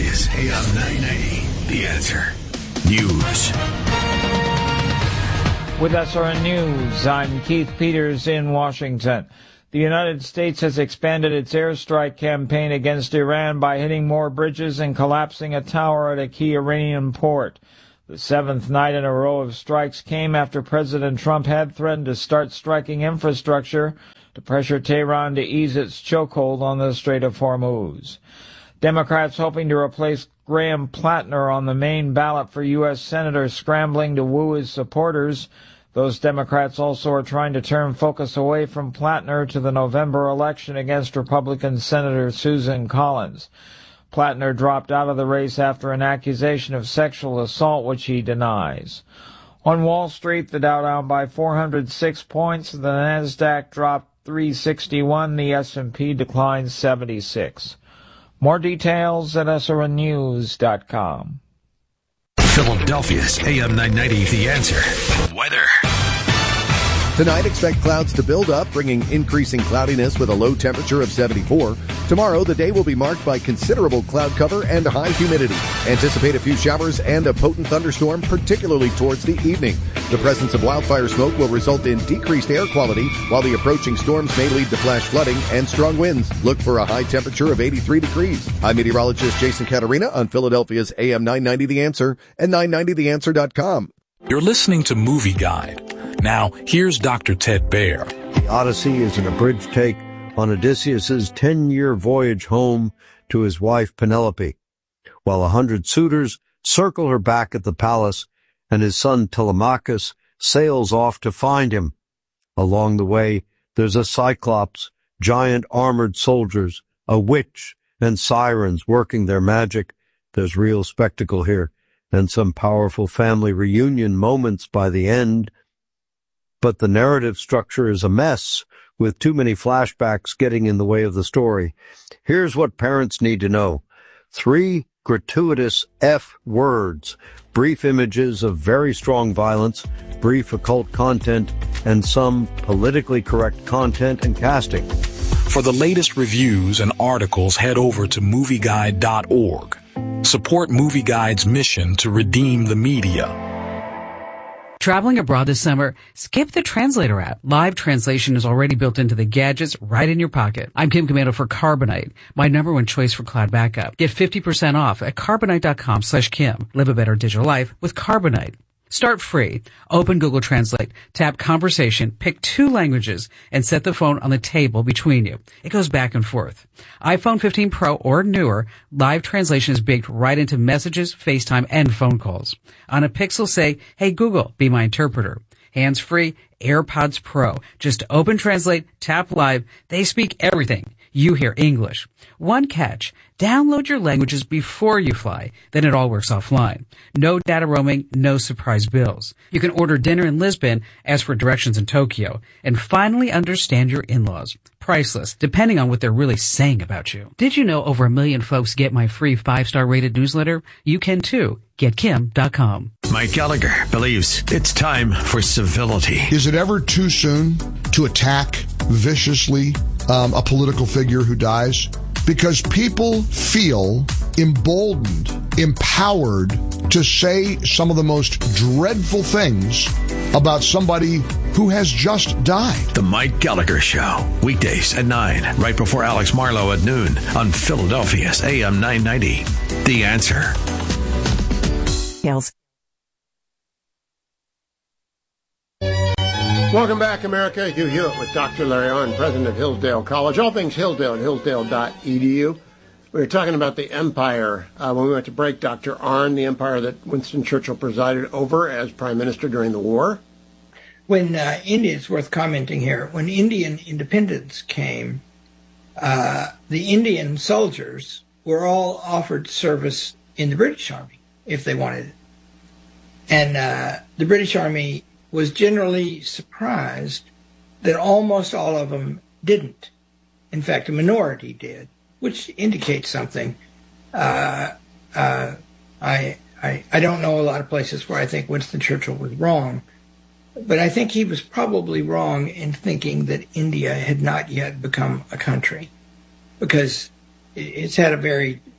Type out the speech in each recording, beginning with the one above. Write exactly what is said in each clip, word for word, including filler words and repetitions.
Philadelphia's A M nine ninety, The Answer. News. With S R N News, I'm Keith Peters in Washington. The United States has expanded its airstrike campaign against Iran by hitting more bridges and collapsing a tower at a key Iranian port. The seventh night in a row of strikes came after President Trump had threatened to start striking infrastructure to pressure Tehran to ease its chokehold on the Strait of Hormuz. Democrats hoping to replace Graham Plattner on the main ballot for U S Senator scrambling to woo his supporters. Those Democrats also are trying to turn focus away from Plattner to the November election against Republican Senator Susan Collins. Plattner dropped out of the race after an accusation of sexual assault, which he denies. On Wall Street, the Dow down by four hundred six points, the Nasdaq dropped three sixty-one, the S and P declined seventy-six. More details at S R N news dot com. Philadelphia's A M nine ninety, The Answer. Weather. Tonight, expect clouds to build up, bringing increasing cloudiness with a low temperature of seventy-four. Tomorrow, the day will be marked by considerable cloud cover and high humidity. Anticipate a few showers and a potent thunderstorm, particularly towards the evening. The presence of wildfire smoke will result in decreased air quality, while the approaching storms may lead to flash flooding and strong winds. Look for a high temperature of eighty-three degrees. I'm meteorologist Jason Caterina on Philadelphia's A M nine ninety The Answer and nine ninety the answer dot com. You're listening to Movie Guide. Now, here's Doctor Ted Baer. The Odyssey is an abridged take on Odysseus' ten-year voyage home to his wife Penelope, while a hundred suitors circle her back at the palace, and his son Telemachus sails off to find him. Along the way, there's a Cyclops, giant armored soldiers, a witch, and sirens working their magic. There's real spectacle here, and some powerful family reunion moments by the end. But the narrative structure is a mess, with too many flashbacks getting in the way of the story. Here's what parents need to know. Three gratuitous F words, brief images of very strong violence, brief occult content, and some politically correct content and casting. For the latest reviews and articles, head over to movie guide dot org. Support Movie Guide's mission to redeem the media. Traveling abroad this summer? Skip the Translator app. Live translation is already built into the gadgets right in your pocket. I'm Kim Commando for Carbonite, my number one choice for cloud backup. Get fifty percent off at carbonite dot com slash Kim. Live a better digital life with Carbonite. Start free. Open Google Translate, tap Conversation, pick two languages, and set the phone on the table between you. It goes back and forth. iPhone fifteen Pro or newer, live translation is baked right into messages, FaceTime, and phone calls. On a Pixel, say, "Hey Google, be my interpreter." Hands-free, AirPods Pro. Just open Translate, tap Live. They speak everything. You hear English. One catch. Download your languages before you fly. Then it all works offline. No data roaming, no surprise bills. You can order dinner in Lisbon, ask for directions in Tokyo, and finally understand your in-laws. Priceless, depending on what they're really saying about you. Did you know over a million folks get my free five-star rated newsletter? You can too. Get Kim dot com. Mike Gallagher believes it's time for civility. Is it ever too soon to attack viciously um, a political figure who dies? Because people feel emboldened, empowered to say some of the most dreadful things about somebody who has just died. The Mike Gallagher Show, weekdays at nine, right before Alex Marlowe at noon on Philadelphia's A M nine ninety. The Answer. Yes. Welcome back, America. Hugh Hewitt with Doctor Larry Arnn, president of Hillsdale College. All things Hillsdale at hillsdale dot e d u. We were talking about the empire uh, when we went to break. Doctor Arnn, the empire that Winston Churchill presided over as prime minister during the war. When uh, India, it's worth commenting here, when Indian independence came, uh, the Indian soldiers were all offered service in the British Army if they wanted it. And uh, the British Army was generally surprised that almost all of them didn't. In fact, a minority did, which indicates something. Uh, uh, I, I, I don't know a lot of places where I think Winston Churchill was wrong, but I think he was probably wrong in thinking that India had not yet become a country, because it's had a very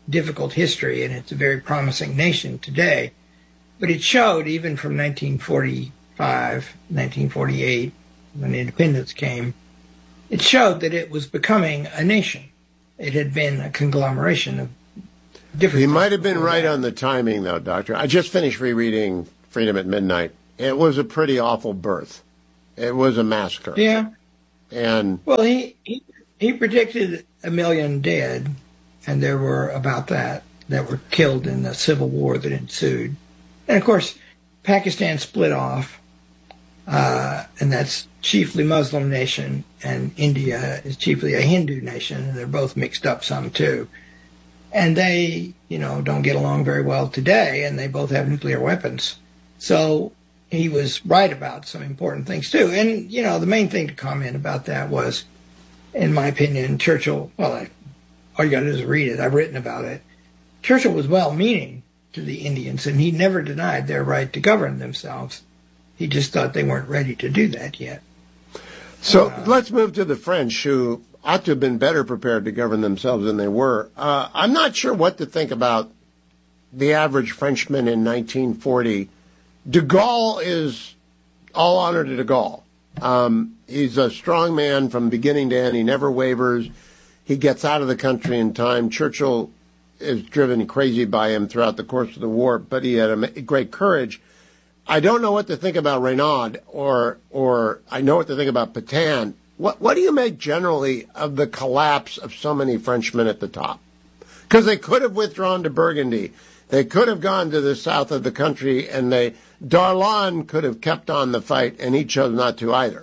difficult history, and it's a very promising nation today. But it showed, even from nineteen forty-five, nineteen forty-eight, when independence came, it showed that it was becoming a nation. It had been a conglomeration of different... You might have been right on the timing, though, Doctor. I just finished rereading Freedom at Midnight. It was a pretty awful birth. It was a massacre. Yeah. And well, he, he he predicted a million dead, and there were about that that were killed in the civil war that ensued. And, of course, Pakistan split off, uh, and that's chiefly Muslim nation, and India is chiefly a Hindu nation, and they're both mixed up some, too. And they, you know, don't get along very well today, and they both have nuclear weapons. So he was right about some important things, too. And, you know, the main thing to comment about that was, in my opinion, Churchill, well, I, all you got to do is read it. I've written about it. Churchill was well-meaning to the Indians, and he never denied their right to govern themselves. He just thought they weren't ready to do that yet. So uh, let's move to the French, who ought to have been better prepared to govern themselves than they were. Uh, I'm not sure what to think about the average Frenchman in nineteen forty. De Gaulle is all honor to De Gaulle. Um, he's a strong man from beginning to end. He never wavers. He gets out of the country in time. Churchill is driven crazy by him throughout the course of the war, but he had a great courage. I don't know what to think about Reynaud, or or I know what to think about Pétain. What what do you make generally of the collapse of so many Frenchmen at the top? Because they could have withdrawn to Burgundy. They could have gone to the south of the country, and they Darlan could have kept on the fight, and he chose not to either.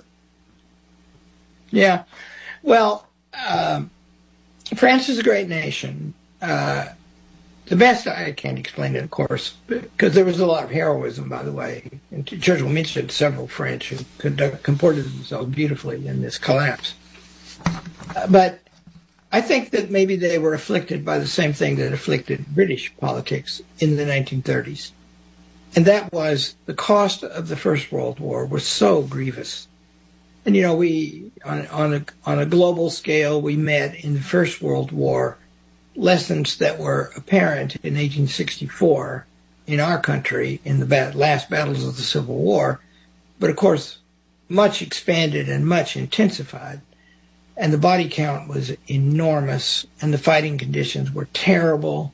Yeah. Well, um, France is a great nation. Uh, the best, I can't explain it, of course, because there was a lot of heroism, by the way. And Churchill mentioned several French who conduct, comported themselves beautifully in this collapse. Uh, but I think that maybe they were afflicted by the same thing that afflicted British politics in the nineteen thirties. And that was the cost of the First World War was so grievous. And, you know, we, on, on, a, on a global scale, we met in the First World War lessons that were apparent in eighteen sixty-four in our country in the bat- last battles of the Civil War, but of course much expanded and much intensified. And the body count was enormous, and the fighting conditions were terrible.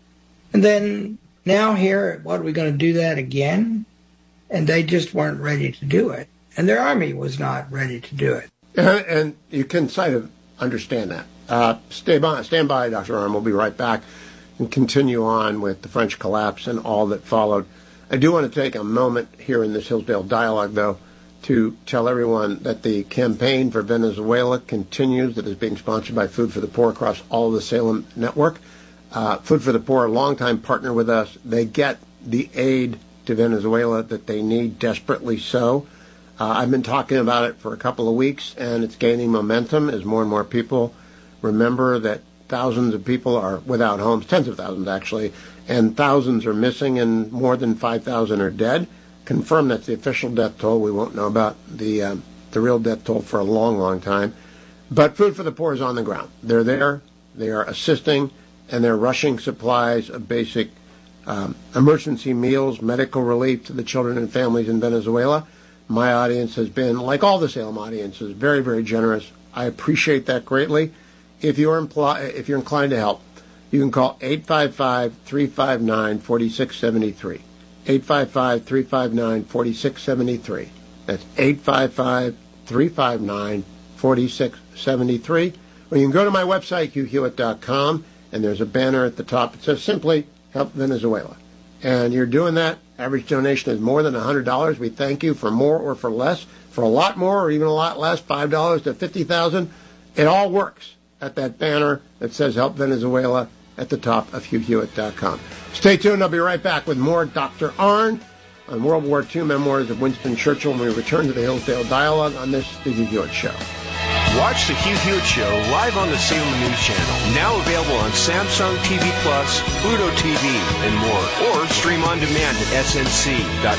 And then now here, what, are we going to do that again? And they just weren't ready to do it. And their army was not ready to do it. And, and you can sort of understand that. Uh, stay by, stand by, Doctor Arn. We'll be right back and continue on with the French collapse and all that followed. I do want to take a moment here in this Hillsdale Dialogue, though, to tell everyone that the campaign for Venezuela continues, that is being sponsored by Food for the Poor across all of the Salem network. Uh, Food for the Poor, a longtime partner with us. They get the aid to Venezuela that they need, desperately so. Uh, I've been talking about it for a couple of weeks, and it's gaining momentum as more and more people remember that thousands of people are without homes, tens of thousands actually, and thousands are missing, and more than five thousand are dead. Confirmed that's the official death toll. We won't know about the um, the real death toll for a long, long time. But Food for the Poor is on the ground. They're there. They are assisting, and they're rushing supplies of basic um, emergency meals, medical relief to the children and families in Venezuela. My audience has been, like all the Salem audiences, very, very generous. I appreciate that greatly. If you're, impl- if you're inclined to help, you can call eight five five, three five nine, four six seven three. eight five five, three five nine, four six seven three. That's eight five five, three five nine, four six seven three. Or you can go to my website, hugh hewitt dot com, and there's a banner at the top. It says simply, Help Venezuela. And you're doing that. Average donation is more than one hundred dollars. We thank you for more or for less. For a lot more or even a lot less, five dollars to fifty thousand dollars. It all works at that banner that says Help Venezuela at the top of hugh hewitt dot com. Stay tuned. I'll be right back with more Doctor Arn on World War Two Memoirs of Winston Churchill when we return to the Hillsdale Dialogue on this The Hugh Hewitt Show. Watch The Hugh Hewitt Show live on the Salem News Channel. Now available on Samsung T V Plus, Pluto T V, and more. Or stream on demand at S N C dot